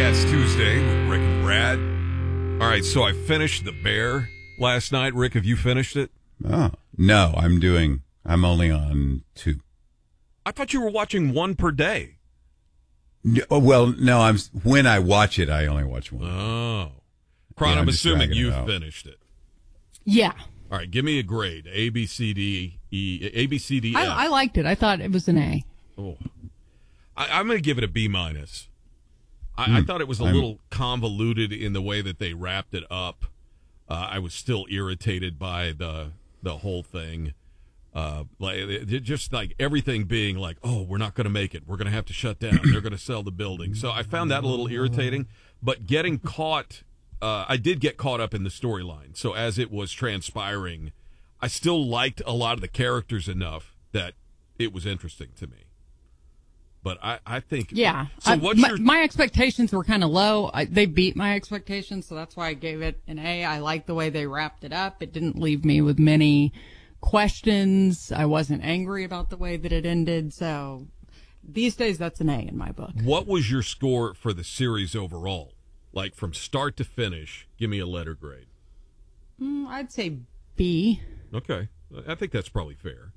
Cats Tuesday with Rick and Brad. All right, so I finished The Bear last night. Rick, have you finished it? Oh, no, I'm only on 2. I thought you were watching one per day. Well, no, when I watch it, I only watch one. Oh. Kron, Yeah, I'm I'm just assuming dragging it you've out. finished it. Yeah. All right, give me a grade. A, B, C, D, E, A, B, C, D, F. I liked it. I thought it was an A. Oh. I'm going to give it a B minus. I thought it was a little convoluted in the way that they wrapped it up. I was still irritated by the whole thing. Just like everything being like, oh, we're not going to make it. We're going to have to shut down. They're going to sell the building. So I found that a little irritating. But getting caught, I did get caught up in the storyline. So as it was transpiring, I still liked a lot of the characters enough that it was interesting to me. But I think... Yeah. So my expectations were kind of low. They beat my expectations, so that's why I gave it an A. I liked the way they wrapped it up. It didn't leave me with many questions. I wasn't angry about the way that it ended. So these days, that's an A in my book. What was your score for the series overall? Like from start to finish, give me a letter grade. I'd say B. Okay. I think that's probably fair.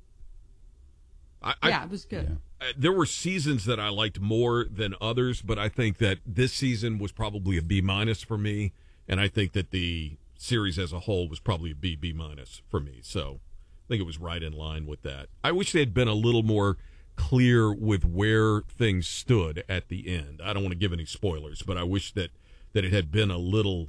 It was good. Yeah. There were seasons that I liked more than others, but I think that this season was probably a B minus for me, and I think that the series as a whole was probably a B minus for me. So I think it was right in line with that. I wish they had been a little more clear with where things stood at the end. I don't want to give any spoilers, but I wish that it had been a little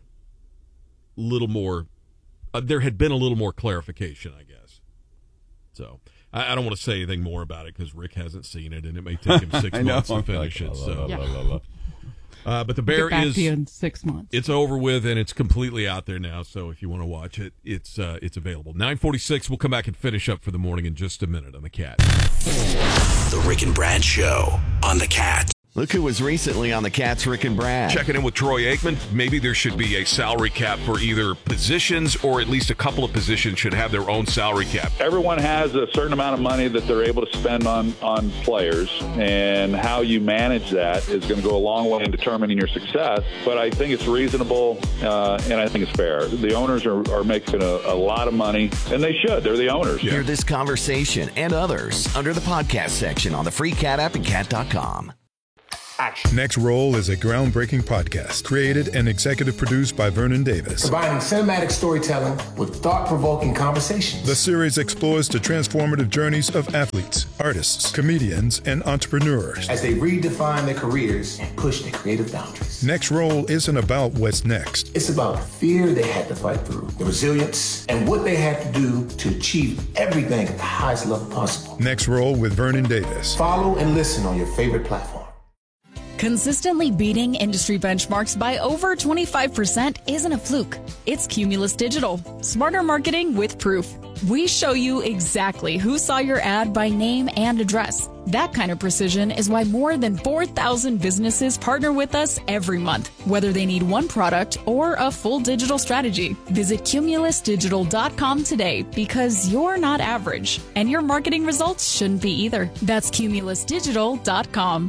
more. There had been a little more clarification, I guess. So. I don't want to say anything more about it because Rick hasn't seen it, and it may take him 6 months to finish it. But The Bear back to you in 6 months. It's over with, and it's completely out there now. So if you want to watch it, it's available. 9:46. We'll come back and finish up for the morning in just a minute on the Cat. The Rick and Brad Show on the Cat. Look who was recently on the Cat's Rick and Brad. Checking in with Troy Aikman. Maybe there should be a salary cap for either positions, or at least a couple of positions should have their own salary cap. Everyone has a certain amount of money that they're able to spend on players, and how you manage that is going to go a long way in determining your success. But I think it's reasonable, and I think it's fair. The owners are making a lot of money, and they should. They're the owners. Hear this conversation and others under the podcast section on the free Cat app and cat.com. Action. Next Roll is a groundbreaking podcast created and executive produced by Vernon Davis. Combining cinematic storytelling with thought-provoking conversations. The series explores the transformative journeys of athletes, artists, comedians, and entrepreneurs as they redefine their careers and push their creative boundaries. Next Roll isn't about what's next. It's about the fear they had to fight through, the resilience, and what they had to do to achieve everything at the highest level possible. Next Roll with Vernon Davis. Follow and listen on your favorite platform. Consistently beating industry benchmarks by over 25% isn't a fluke. It's Cumulus Digital. Smarter marketing with proof. We show you exactly who saw your ad by name and address. That kind of precision is why more than 4,000 businesses partner with us every month, whether they need one product or a full digital strategy. Visit cumulusdigital.com today, because you're not average, and your marketing results shouldn't be either. That's cumulusdigital.com.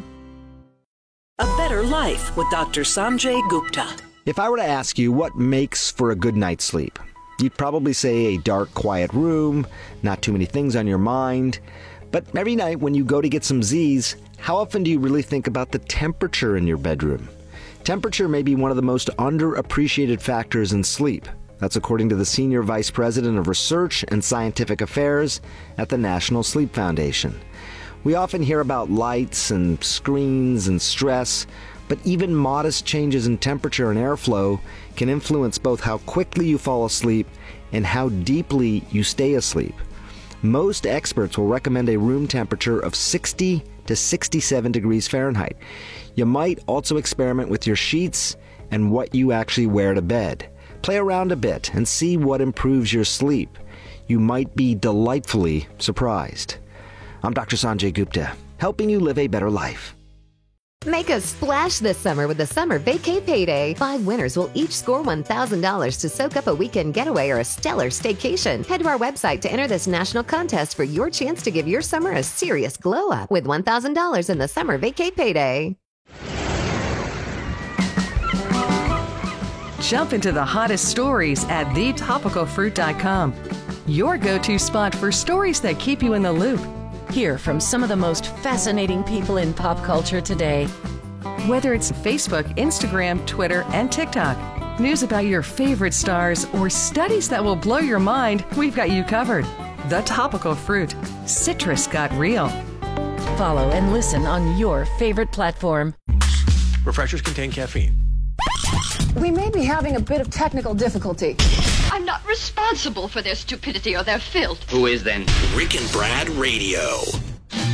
A Better Life with Dr. Sanjay Gupta. If I were to ask you what makes for a good night's sleep, you'd probably say a dark, quiet room, not too many things on your mind. But every night when you go to get some Z's, how often do you really think about the temperature in your bedroom? Temperature may be one of the most underappreciated factors in sleep. That's according to the Senior Vice President of Research and Scientific Affairs at the National Sleep Foundation. We often hear about lights and screens and stress, but even modest changes in temperature and airflow can influence both how quickly you fall asleep and how deeply you stay asleep. Most experts will recommend a room temperature of 60 to 67 degrees Fahrenheit. You might also experiment with your sheets and what you actually wear to bed. Play around a bit and see what improves your sleep. You might be delightfully surprised. I'm Dr. Sanjay Gupta, helping you live a better life. Make a splash this summer with the Summer Vacay Payday. 5 winners will each score $1,000 to soak up a weekend getaway or a stellar staycation. Head to our website to enter this national contest for your chance to give your summer a serious glow up with $1,000 in the Summer Vacay Payday. Jump into the hottest stories at thetopicalfruit.com. Your go-to spot for stories that keep you in the loop. Hear from some of the most fascinating people in pop culture today. Whether it's Facebook, Instagram, Twitter, and TikTok, news about your favorite stars, or studies that will blow your mind, we've got you covered. The Topical Fruit. Citrus got real. Follow and listen on your favorite platform. Refreshers contain caffeine. We may be having a bit of technical difficulty. I'm not responsible for their stupidity or their filth. Who is then? Rick and Brad Radio.